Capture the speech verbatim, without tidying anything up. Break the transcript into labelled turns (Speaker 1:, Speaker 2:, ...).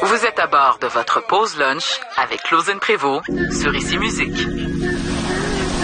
Speaker 1: Vous êtes à bord de votre pause lunch avec Claudine Prévost sur Ici Musique.